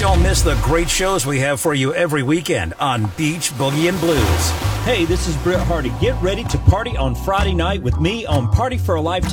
Don't miss the great shows we have for you every weekend on Beach Boogie and Blues. Hey, this is Britt Hardy. Get ready to party on Friday night with me on Party for a Lifetime.